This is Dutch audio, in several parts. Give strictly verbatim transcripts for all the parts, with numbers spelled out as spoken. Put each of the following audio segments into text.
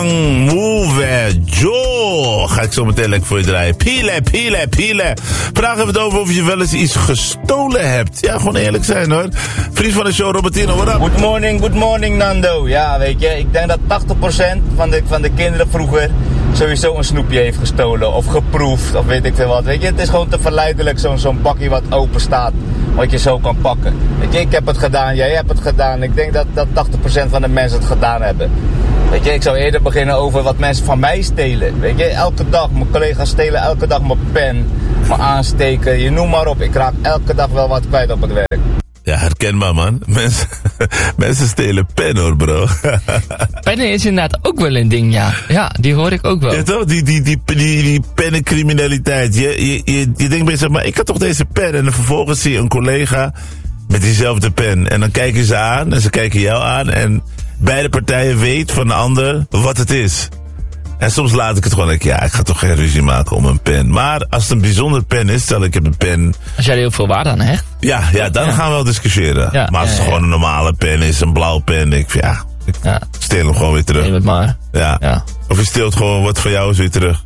Bang Move Jo. Ga ik zo meteen lekker voor je draaien. Pile, pile, pile. Vandaag hebben we het over of je wel eens iets gestolen hebt. Ja, gewoon eerlijk zijn hoor. Vriend van de show, Robertino, what up? Good morning, good morning Nando. Ja, weet je, ik denk dat tachtig procent van de, van de kinderen vroeger sowieso een snoepje heeft gestolen of geproefd of weet ik veel wat. Weet je, het is gewoon te verleidelijk, zo'n zo'n bakje wat open staat, wat je zo kan pakken. Weet je, ik heb het gedaan, jij hebt het gedaan. Ik denk dat, dat tachtig procent van de mensen het gedaan hebben. Weet je, ik zou eerder beginnen over wat mensen van mij stelen. Weet je, elke dag, mijn collega's stelen elke dag mijn pen, mijn aansteken, je noem maar op. Ik raak elke dag wel wat kwijt op het werk. Ja, herkenbaar man. Mensen, mensen stelen pen hoor bro. Pennen is inderdaad ook wel een ding, ja. Ja, die hoor ik ook wel. Ja toch, die, die, die, die, die pennencriminaliteit. Je, je, je, je denkt bij jezelf, maar ik had toch deze pen? En dan vervolgens zie je een collega met diezelfde pen. En dan kijken ze aan en ze kijken jou aan. En beide partijen weten van de ander wat het is. En soms laat ik het gewoon, ik, ja, ik ga toch geen ruzie maken om een pen. Maar als het een bijzondere pen is, stel ik heb een pen. Als jij er heel veel waarde aan hecht. Ja, ja dan ja. gaan we wel discussiëren. Ja, maar als het ja, ja. gewoon een normale pen is, een blauwe pen, ik, ja, ik ja. steel hem gewoon weer terug. Neem het maar. Ja. ja. Of je steelt gewoon wat van jou is weer terug.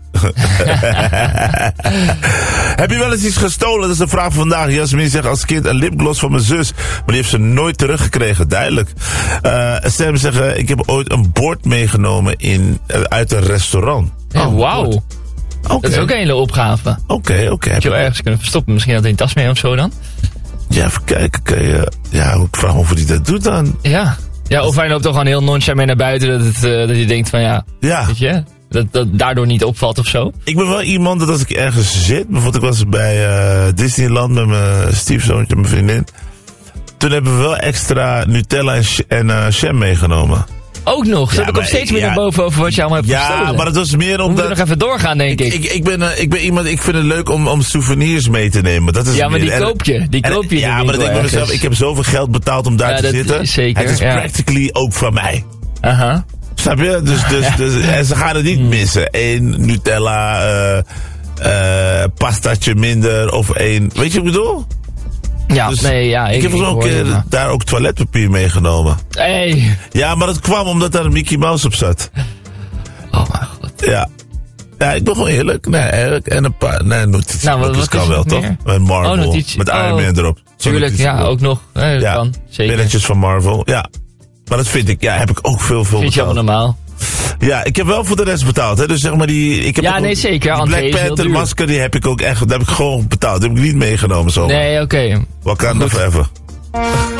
Heb je wel eens iets gestolen? Dat is de vraag van vandaag. Jasmin zegt als kind een lipgloss van mijn zus, maar die heeft ze nooit teruggekregen. Duidelijk. Uh, Sam zegt, ik heb ooit een bord meegenomen in, uh, uit een restaurant. Oh, oh wauw. Okay. Dat is ook een hele opgave. Oké, okay, oké. Okay. Heb je wel ergens kunnen verstoppen? Misschien had hij een tas mee of zo dan? Ja, even kijken. Kan je, ja, ik vraag me of hij dat doet dan. Ja. Ja, of hij loopt toch gewoon heel nonchalant mee naar buiten, dat, het, uh, dat je denkt van ja, ja. weet je, dat dat daardoor niet opvalt of zo. Ik ben wel iemand dat als ik ergens zit, bijvoorbeeld ik was bij uh, Disneyland met mijn stiefzoontje en mijn vriendin. Toen hebben we wel extra Nutella en, en uh, jam meegenomen. Ook nog, zo ja, ik op steeds meer ja, naar boven over wat je allemaal hebt ja, gestolen. Ja, maar het was meer omdat... We moeten nog even doorgaan, denk ik. Ik, ik, ik, ben, uh, ik ben iemand, ik vind het leuk om, om souvenirs mee te nemen. Dat is ja, maar meer, die koop je. Die en, koop je. Ja, maar dat denk ik bij mezelf, ik heb zoveel geld betaald om daar ja, te dat zitten. Is zeker, het is ja. practically ook van mij. Aha. Uh-huh. Snap je? Dus, dus, dus, en ze gaan het niet missen. Eén Nutella, uh, uh, pastaatje minder of één... Weet je wat ik bedoel? Ja, dus nee, ja. Ik, ik heb ook een keer uh, daar ook toiletpapier meegenomen. Hey. Ja, maar dat kwam omdat daar een Mickey Mouse op zat. Oh mijn god. Ja. Ja, ik ben gewoon eerlijk. Nee, eerlijk. En een paar... Nee, notities. Nou, wat, wat kan wel, toch? Met Marvel. Oh, notitie. Met Iron oh, Man erop. Tuurlijk, ja, ook nog. Nee, dat ja, kan. Zeker. Binnetjes van Marvel. Ja. Maar dat vind ik, ja, heb ik ook veel, veel vind betaald. Vind je allemaal normaal? Ja, ik heb wel voor de rest betaald, hè. Dus zeg maar die... Ik heb ja, nee, ook, zeker. Die Black Panther masker, die heb ik ook echt... Dat heb ik gewoon betaald. Die heb ik niet meegenomen, zo. Nee, oké. Okay. Wakanda forever.